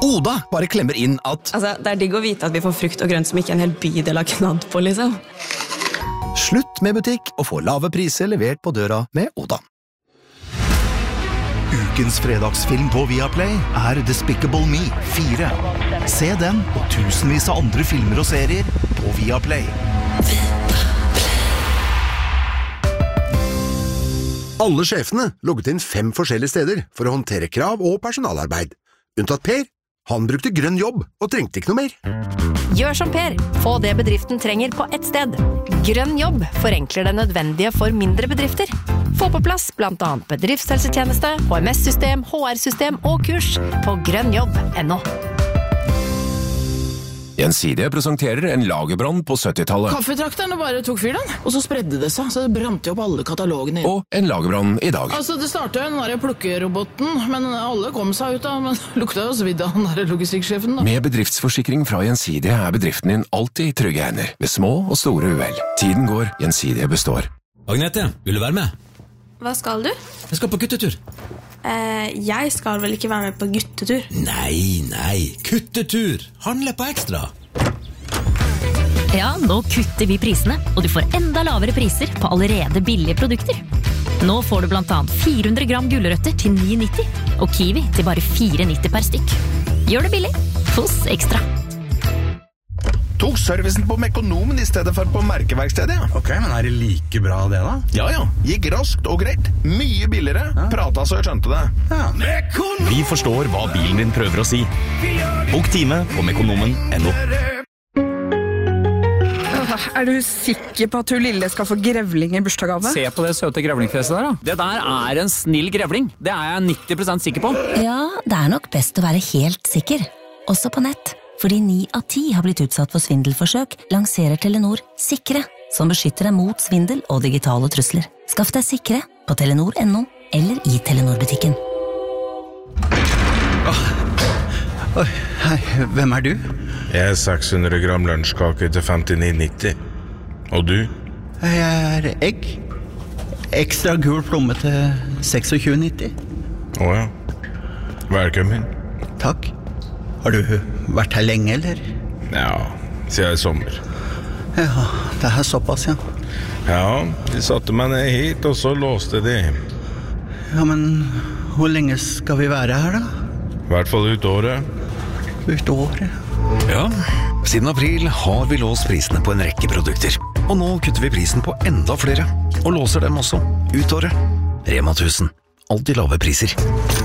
Oda bare klemmer inn at Altså, det digg å vite at vi får frukt og grønt som ikke en hel bydel har knadd på, liksom. slutt med butikk og få lave priser levert på døra med Oda. Ukens fredagsfilm på Viaplay Despicable Me 4. Se den og tusenvis av andre filmer og serier på Viaplay. Alle sjefene logget inn 5 forskjellige steder for å håndtere krav og personalarbeid. Unntatt Per. Han brukte grønn jobb og trengte ikke noe mer. Gjør som Per. Få det bedriften trenger på ett sted. Grønn jobb forenkler det nødvendige for mindre bedrifter. Få på plass blant annet bedriftshelsetjeneste, HMS-system, HR-system og kurs på grønnjobb.no. Gjensidige presenterer en lagerbrann på 70-tallet. Kaffetrakterne bare tok fyr den, og så spredde det seg, så det brant jo opp alle katalogene. Og en lagerbrann i dag. Altså, det startet jo den der plukkeroboten, men alle kom seg ut av, men lukta jo svidd av den der logistikksjefen da. Med bedriftsforsikring fra Gjensidige bedriften din alltid i trygge hender, ved små og store uhell. Tiden går, Gjensidige består. Agnete, vil du være med? Hva skal du? Jeg skal på guttetur. Jeg skal vel ikke være med på guttetur? Nei, kuttetur! Handle på ekstra! Ja, nå kutter vi prisene, og du får enda lavere priser på allerede billige produkter. Nå får du blant annet 400 gram gulrøtter til 9,90, og kiwi til bare 4,90 per stykk. Gjør det billig hos Ekstra. Tok servicen på Mekonomen i stedet for på merkeverkstedet, ja. Ok, men det like bra det da? Ja, gikk raskt og greit. Mye billigere, pratet så jeg skjønte det. Ja. Vi forstår hva bilen din prøver å si. Bok time på mekonomen.no. Du sikker på at hun lille skal få grevling i bursdagsgave? Se på det søte grevlingfjeset der da. Det der en snill grevling. Det jeg 90% sikker på. Ja, det nok best å være helt sikker. Også på nett. Fordi 9 av 10 har blitt utsatt for svindelforsøk, lanserer Telenor Sikre, som beskytter deg mot svindel og digitale trusler. Skaff deg Sikre på telenor.no eller i Telenor-butikken. Hei, hvem du? Jeg 600 gram lunsjkake til 59,90. Og du? Jeg egg. Ekstra gul plomme til 26,90. Åja. Velkommen. Takk. Har du vært her lenge, eller? Ja, siden i sommer. Ja, det såpass, ja. Ja, de satte meg ned hit, og så låste de. Ja, men hvor lenge skal vi være her, da? I hvert fall ut året. Ut året? Ja, siden april har vi låst prisene på en rekke produkter. Og nå kutter vi prisen på enda flere. Og låser dem også ut året. Rema 1000. Alltid lave priser.